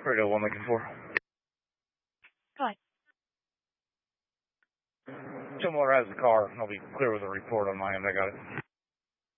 Radio 1 looking for. Go ahead. Joe Motor has the car. I'll be clear with a report on my end. I got it.